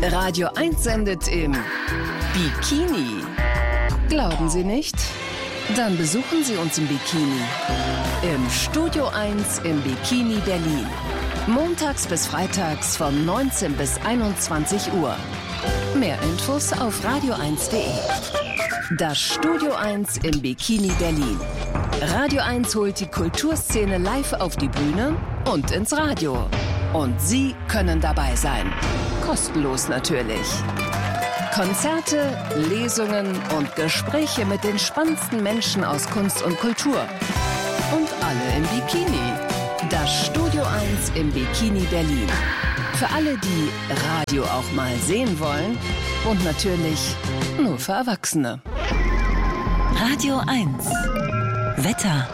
Radio 1 sendet im Bikini. Glauben Sie nicht? Dann besuchen Sie uns im Bikini. Im Studio 1 im Bikini Berlin. Montags bis freitags von 19 bis 21 Uhr. Mehr Infos auf radio1.de. Das Studio 1 im Bikini Berlin. Radio 1 holt die Kulturszene live auf die Bühne und ins Radio. Und Sie können dabei sein. Kostenlos natürlich. Konzerte, Lesungen und Gespräche mit den spannendsten Menschen aus Kunst und Kultur. Und alle im Bikini. Das Studio 1 im Bikini Berlin. Für alle, die Radio auch mal sehen wollen. Und natürlich nur für Erwachsene. Radio 1. Wetter.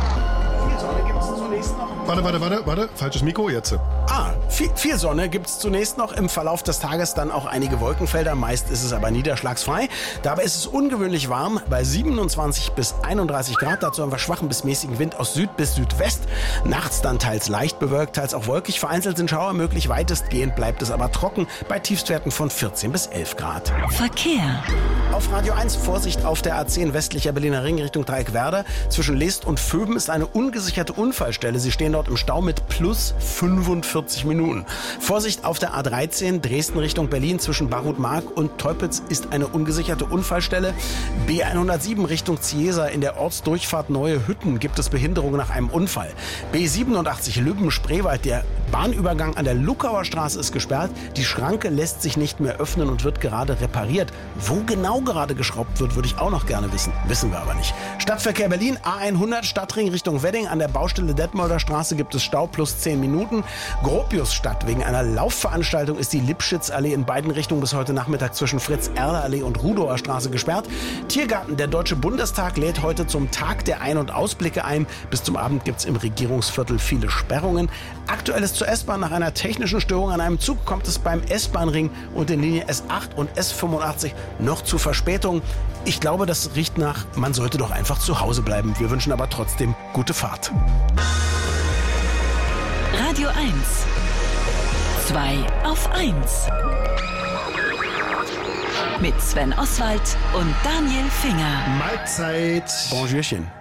Warte. Falsches Mikro, jetzt. Viel Sonne gibt es zunächst noch. Im Verlauf des Tages dann auch einige Wolkenfelder. Meist ist es aber niederschlagsfrei. Dabei ist es ungewöhnlich warm bei 27 bis 31 Grad. Dazu haben wir schwachen bis mäßigen Wind aus Süd bis Südwest. Nachts dann teils leicht bewölkt, teils auch wolkig. Vereinzelt sind Schauer möglich. Weitestgehend bleibt es aber trocken bei Tiefstwerten von 14 bis 11 Grad. Verkehr. Auf Radio 1 Vorsicht auf der A10 westlicher Berliner Ring Richtung Dreieckwerder. Zwischen Leest und Vöben ist eine ungesicherte Unfallstelle. Sie stehen dort im Stau mit plus 45 Minuten. Vorsicht auf der A13 Dresden Richtung Berlin zwischen Barut-Mark und Teupitz ist eine ungesicherte Unfallstelle. B107 Richtung Ziesa in der Ortsdurchfahrt Neue Hütten gibt es Behinderungen nach einem Unfall. B87 Lübben-Spreewald, der Bahnübergang an der Luckauer Straße ist gesperrt. Die Schranke lässt sich nicht mehr öffnen und wird gerade repariert. Wo genau gerade geschraubt wird, würde ich auch noch gerne wissen. Wissen wir aber nicht. Stadtverkehr Berlin, A100 Stadtring Richtung Wedding. An der Baustelle Detmolder Straße gibt es Stau plus 10 Minuten. Gropiusstadt. Wegen einer Laufveranstaltung ist die Lipschitzallee in beiden Richtungen bis heute Nachmittag zwischen Fritz-Erler-Allee und Rudower Straße gesperrt. Tiergarten, der Deutsche Bundestag lädt heute zum Tag der Ein- und Ausblicke ein. Bis zum Abend gibt es im Regierungsviertel viele Sperrungen. Aktuelles zur S-Bahn. Nach einer technischen Störung an einem Zug kommt es beim S-Bahn-Ring und den Linien S8 und S85 noch zu Verspätungen. Ich glaube, das riecht nach, man sollte doch einfach zu Hause bleiben. Wir wünschen aber trotzdem gute Fahrt. Radio 1. 2 auf 1. Mit Sven Oswald und Daniel Finger. Mahlzeit. Bonjourchen.